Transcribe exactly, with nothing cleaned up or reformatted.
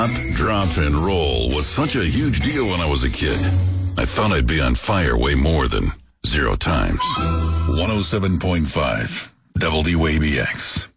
Drop and roll was such a huge deal when I was a kid. I thought I'd be on fire way more than zero times. one oh seven point five W A B X.